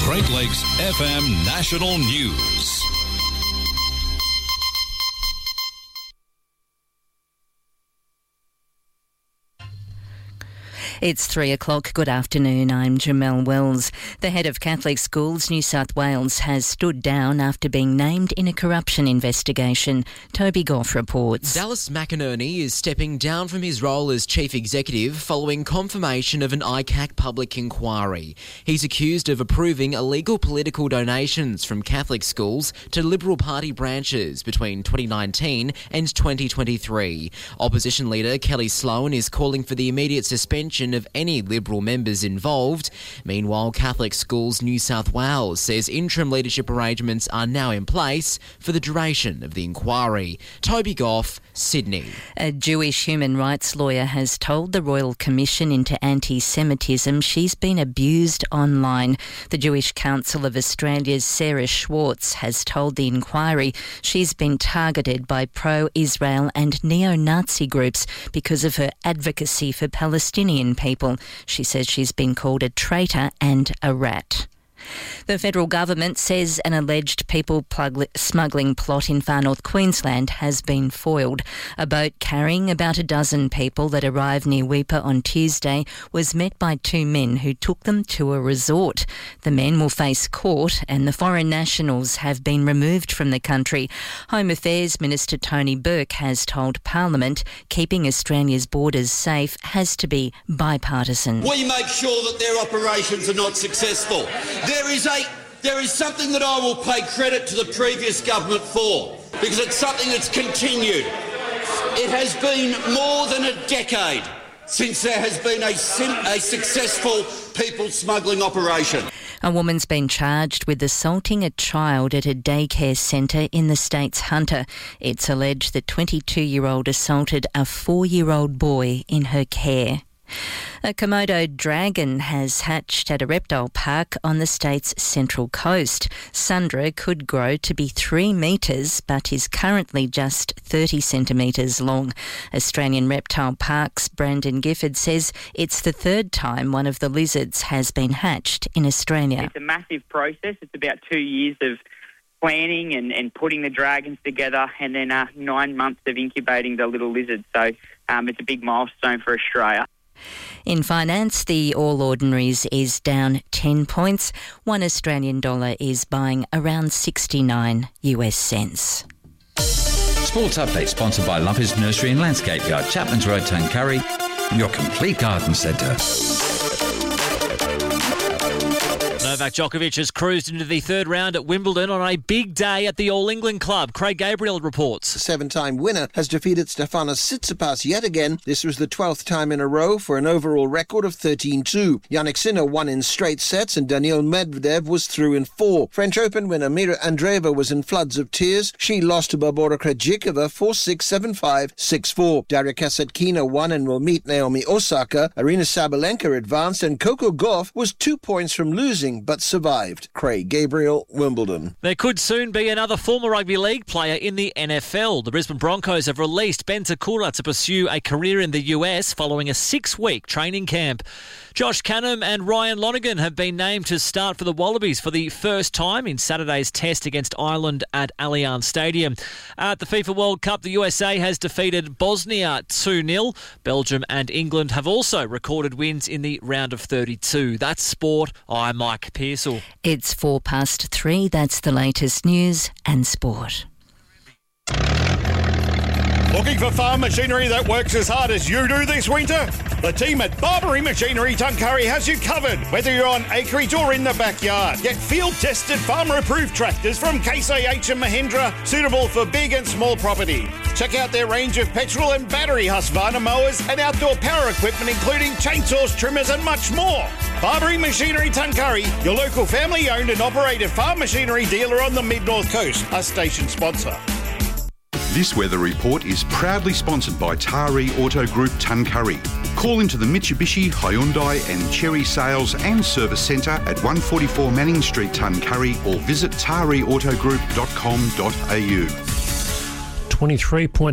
Great Lakes FM National News. It's 3 o'clock. Good afternoon. I'm Jamelle Wells. The head of Catholic Schools New South Wales has stood down after being named in a corruption investigation. Toby Goff reports. Dallas McInerney is stepping down from his role as chief executive following confirmation of an ICAC public inquiry. He's accused of approving illegal political donations from Catholic schools to Liberal Party branches between 2019 and 2023. Opposition leader Kelly Sloan is calling for the immediate suspension of any Liberal members involved. Meanwhile, Catholic Schools New South Wales says interim leadership arrangements are now in place for the duration of the inquiry. Toby Goff, Sydney. A Jewish human rights lawyer has told the Royal Commission into Anti-Semitism she's been abused online. The Jewish Council of Australia's Sarah Schwartz has told the inquiry she's been targeted by pro-Israel and neo-Nazi groups because of her advocacy for Palestinian people. She says she's been called a traitor and a rat. The federal government says an alleged people smuggling plot in far north Queensland has been foiled. A boat carrying about a dozen people that arrived near Weipa on Tuesday was met by two men who took them to a resort. The men will face court and the foreign nationals have been removed from the country. Home Affairs Minister Tony Burke has told Parliament keeping Australia's borders safe has to be bipartisan. We make sure that their operations are not successful. There is something that I will pay credit to the previous government for, because it's something that's continued. It has been more than a decade since there has been a successful people smuggling operation. A woman's been charged with assaulting a child at a daycare centre in the state's Hunter. It's alleged the 22-year-old assaulted a 4-year-old boy in her care. A Komodo dragon has hatched at a reptile park on the state's central coast. Sundra could grow to be 3 metres but is currently just 30 centimetres long. Australian Reptile Park's Brandon Gifford says it's the third time one of the lizards has been hatched in Australia. It's a massive process. It's about 2 years of planning and putting the dragons together and then 9 months of incubating the little lizards. So it's a big milestone for Australia. In finance, the All Ordinaries is down 10 points. $1 Australian is buying around 69 US cents. Sports update sponsored by Lumpy's Nursery and Landscape Yard, Chapman's Road, Tuncurry, your complete garden centre. Novak Djokovic has cruised into the third round at Wimbledon on a big day at the All England Club. Craig Gabriel reports. The 7-time winner has defeated Stefanos Tsitsipas yet again. This was the 12th time in a row for an overall record of 13-2. Jannik Sinner won in straight sets and Daniil Medvedev was through in 4. French Open winner Mira Andreeva was in floods of tears. She lost to Barbora Krejcikova 4-6, 7-5, 6-4. Daria Kasatkina won and will meet Naomi Osaka. Arina Sabalenka advanced and Coco Gauff was 2 points from losing but survived. Craig Gabriel, Wimbledon. There could soon be another former rugby league player in the NFL. The Brisbane Broncos have released Ben Takura to pursue a career in the US following a 6-week training camp. Josh Canham and Ryan Lonergan have been named to start for the Wallabies for the first time in Saturday's test against Ireland at Allianz Stadium. At the FIFA World Cup, the USA has defeated Bosnia 2-0. Belgium and England have also recorded wins in the round of 32. That's sport. I'm Mike Pearsall. It's 3:04. That's the latest news and sport. Looking for farm machinery that works as hard as you do this winter? The team at Barbary Machinery Tuncurry has you covered, whether you're on acreage or in the backyard. Get field-tested, farmer-approved tractors from Case IH and Mahindra, suitable for big and small property. Check out their range of petrol and battery Husqvarna mowers and outdoor power equipment, including chainsaws, trimmers and much more. Barbary Machinery Tuncurry, your local family-owned and operated farm machinery dealer on the Mid-North Coast, a station sponsor. This weather report is proudly sponsored by Taree Auto Group Tuncurry. Call into the Mitsubishi, Hyundai and Chery Sales and Service Centre at 144 Manning Street, Tuncurry, or visit tareautogroup.com.au. 23.